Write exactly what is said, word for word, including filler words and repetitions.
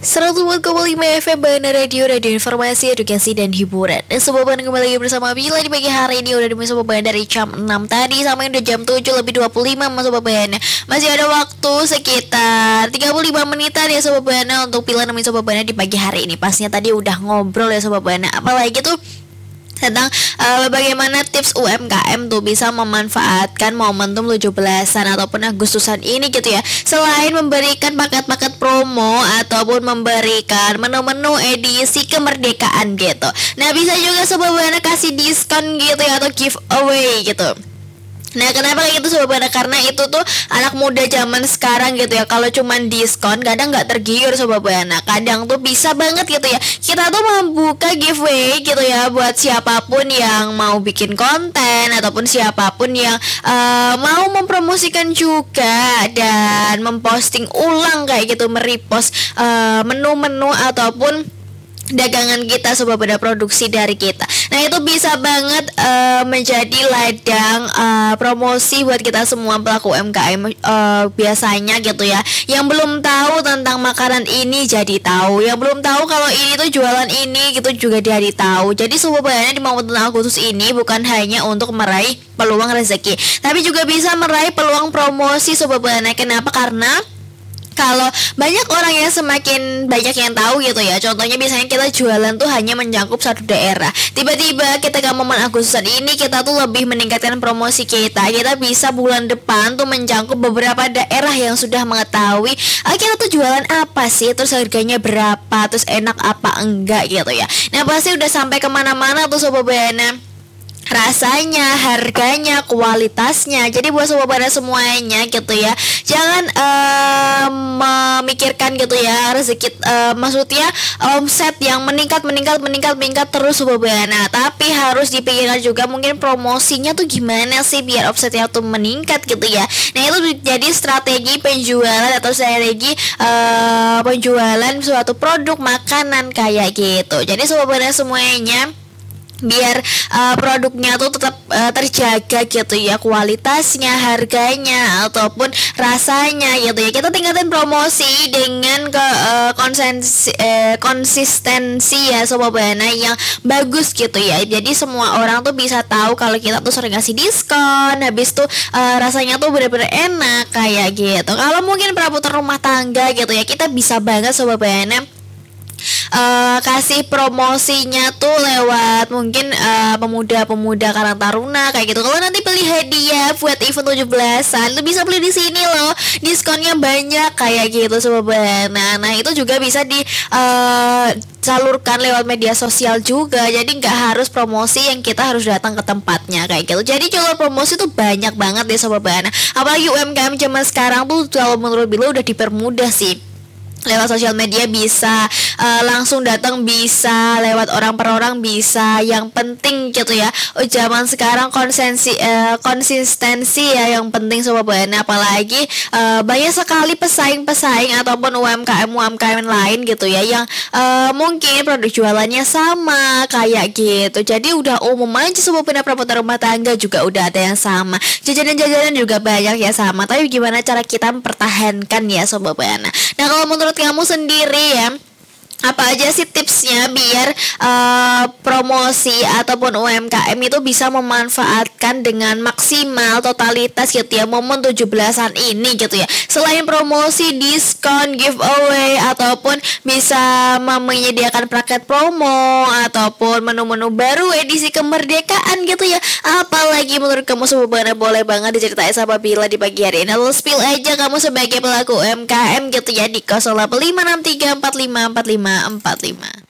seratus koma lima F M Bana Radio, radio informasi, edukasi, dan hiburan. Dan Sobat Bana kembali lagi bersama Bila di pagi hari ini. Udah dimulai Sobat Bana dari jam enam tadi sampai udah jam tujuh lebih dua puluh lima Sobat Bana. Masih ada waktu sekitar tiga puluh lima menitan ya Sobat Bana untuk Bila nemenin Sobat Bana di pagi hari ini. Pastinya tadi udah ngobrol ya Sobat Bana, apalagi tuh tentang uh, bagaimana tips U M K M tuh bisa memanfaatkan momentum tujuh belasan ataupun Agustusan ini gitu ya. Selain memberikan paket-paket promo ataupun memberikan menu-menu edisi kemerdekaan gitu. Nah, bisa juga Sobat Bana kasih diskon gitu ya, atau giveaway gitu. Nah, kenapa kayak gitu Sobat Bana? Karena itu tuh anak muda zaman sekarang gitu ya. Kalau cuman diskon kadang nggak tergiur Sobat Bana. Kadang tuh bisa banget gitu ya, kita tuh membuka giveaway gitu ya buat siapapun yang mau bikin konten ataupun siapapun yang uh, mau mempromosikan juga dan memposting ulang kayak gitu, merepost uh, menu-menu ataupun dagangan kita, Sobat Bana, produksi dari kita. Nah, itu bisa banget uh, menjadi ladang uh, promosi buat kita semua pelaku U M K M uh, biasanya gitu ya. Yang belum tahu tentang makanan ini jadi tahu, yang belum tahu kalau ini tuh jualan ini gitu juga jadi tahu. Jadi Sobat Bana di momentum Agustus ini bukan hanya untuk meraih peluang rezeki, tapi juga bisa meraih peluang promosi Sobat Bana. Kenapa? Karena kalau banyak orang yang semakin banyak yang tahu gitu ya. Contohnya biasanya kita jualan tuh hanya mencakup satu daerah. Tiba-tiba kita ke momen Agustusan ini kita tuh lebih meningkatkan promosi kita. Kita bisa bulan depan tuh mencakup beberapa daerah yang sudah mengetahui ah, kita tuh jualan apa sih, terus harganya berapa, terus enak apa enggak gitu ya. Nah, pasti udah sampai kemana-mana tuh Sobat Bana, rasanya, harganya, kualitasnya. Jadi buat Sobat Bana semuanya gitu ya, jangan uh, memikirkan gitu ya rezeki, uh, maksudnya omset yang meningkat meningkat meningkat meningkat terus Sobat Bana, tapi harus dipikirkan juga mungkin promosinya tuh gimana sih biar omsetnya tuh meningkat gitu ya. Nah, itu jadi strategi penjualan atau strategi uh, penjualan suatu produk makanan kayak gitu. Jadi Sobat Bana semuanya biar uh, produknya tuh tetap uh, terjaga gitu ya, kualitasnya, harganya ataupun rasanya gitu ya. Kita tingkatin promosi dengan ke uh, konsensi, uh, konsistensi ya Sobat Bana yang bagus gitu ya. Jadi semua orang tuh bisa tahu kalau kita tuh sering ngasih diskon, habis tuh uh, rasanya tuh bener-bener enak kayak gitu. Kalau mungkin perabotan rumah tangga gitu ya, kita bisa banget Sobat Bana Uh, kasih promosinya tuh lewat mungkin uh, pemuda-pemuda Karang Taruna kayak gitu. Kalau nanti beli hadiah buat event tujuh belasan, lu bisa beli di sini loh, diskonnya banyak kayak gitu Sobat Bana. Nah, itu juga bisa disalurkan uh, lewat media sosial juga. Jadi nggak harus promosi yang kita harus datang ke tempatnya kayak gitu. Jadi jalur promosi tuh banyak banget deh Sobat Bana. Apalagi U M K M zaman sekarang tuh kalau menurut Bila udah dipermudah sih. Lewat sosial media bisa, uh, langsung datang bisa, lewat orang per orang bisa. Yang penting gitu ya, oh, zaman sekarang konsensi, uh, konsistensi ya yang penting Sobat Bana. Apalagi uh, banyak sekali pesaing-pesaing ataupun U M K M U M K M lain gitu ya, yang uh, mungkin produk jualannya sama kayak gitu. Jadi udah umum aja Sobat Bana, perabotan rumah tangga juga udah ada yang sama, jajanan-jajanan juga banyak ya sama. Tapi gimana cara kita mempertahankan ya Sobat Bana. Nah, kalau menurut kamu sendiri ya, apa aja sih tipsnya biar uh, promosi ataupun U M K M itu bisa memanfaatkan dengan maksimal totalitas gitu ya momen tujuh belasan ini gitu ya. Selain promosi, diskon, giveaway ataupun bisa menyediakan paket promo ataupun menu-menu baru edisi kemerdekaan gitu ya. Apalagi menurut kamu Sobat Bana, boleh banget diceritain sama Bila di pagi hari ini. Lalu spill aja kamu sebagai pelaku U M K M gitu ya di nol delapan lima enam tiga empat lima empat lima empat lima.